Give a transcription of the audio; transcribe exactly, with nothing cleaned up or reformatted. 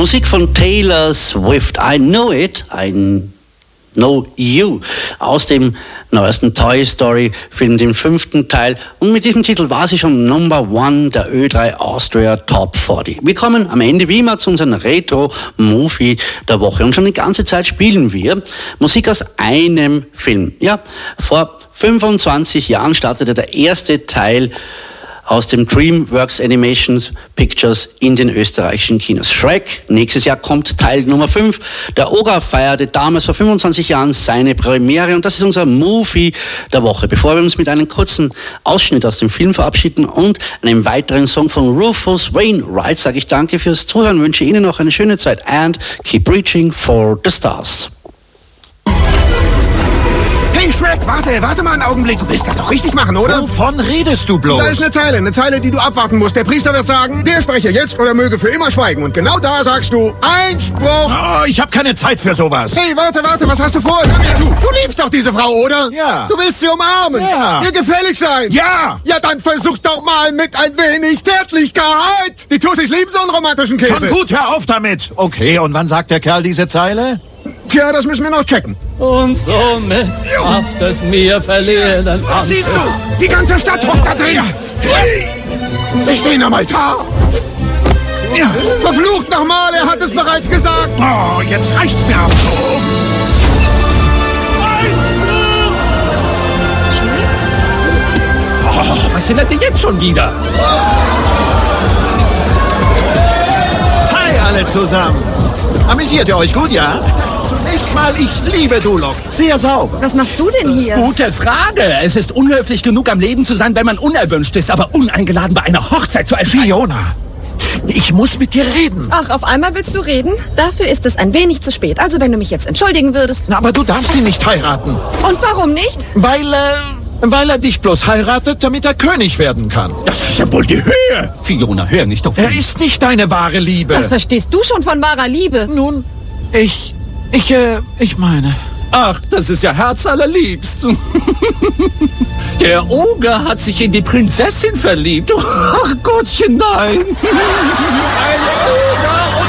Musik von Taylor Swift. I Know It, I Know You. Aus dem neuesten Toy Story Film, dem fünften Teil. Und mit diesem Titel war sie schon Number One der Ö drei Austria Top vierzig. Wir kommen am Ende wie immer zu unserem Retro-Movie der Woche. Und schon die ganze Zeit spielen wir Musik aus einem Film. Ja, vor fünfundzwanzig Jahren startete der erste Teil aus dem DreamWorks Animation Pictures in den österreichischen Kinos. Shrek, nächstes Jahr kommt Teil Nummer fünf. Der Oger feierte damals vor fünfundzwanzig Jahren seine Premiere und das ist unser Movie der Woche. Bevor wir uns mit einem kurzen Ausschnitt aus dem Film verabschieden und einem weiteren Song von Rufus Wainwright, sage ich danke fürs Zuhören, wünsche Ihnen noch eine schöne Zeit and keep reaching for the stars. Hey Shrek, warte, warte mal einen Augenblick. Du willst das doch richtig machen, oder? Wovon redest du bloß? Da ist eine Zeile, eine Zeile, die du abwarten musst. Der Priester wird sagen, der spreche jetzt oder möge für immer schweigen. Und genau da sagst du, Einspruch. Oh, ich habe keine Zeit für sowas. Hey, warte, warte, was hast du vor? Hör mir zu. Du liebst doch diese Frau, oder? Ja. Du willst sie umarmen. Ja. Ihr gefällig sein. Ja. Ja, dann versuch's doch mal mit ein wenig Zärtlichkeit. Die Tussis lieben so einen romantischen Käse. Schon gut, hör auf damit. Okay, und wann sagt der Kerl diese Zeile? Tja, das müssen wir noch checken. Und somit schafft es mir verlieren. Was siehst du? Die ganze Stadt hockt da drin. Hey. Sie stehen am Altar. Ja. Verflucht nochmal, er hat es bereits gesagt. Oh, jetzt reicht's mir ab. Oh, was will er denn jetzt schon wieder? Hi alle zusammen. Amüsiert ihr euch gut, ja? Zunächst mal, ich liebe Duloc. Sehr sauber. Was machst du denn hier? Gute Frage. Es ist unhöflich genug, am Leben zu sein, wenn man unerwünscht ist, aber uneingeladen bei einer Hochzeit zu erscheinen. Fiona, ich muss mit dir reden. Ach, auf einmal willst du reden? Dafür ist es ein wenig zu spät. Also wenn du mich jetzt entschuldigen würdest. Na, aber du darfst ihn nicht heiraten. Und warum nicht? Weil, äh, weil er dich bloß heiratet, damit er König werden kann. Das ist ja wohl die Höhe. Fiona, hör nicht auf ihn. Er ist nicht deine wahre Liebe. Was verstehst du schon von wahrer Liebe? Nun, ich, ich, äh, ich meine... Ach, das ist ja herzallerliebst. Der Oger hat sich in die Prinzessin verliebt. Ach Gottchen, nein. Ein Oger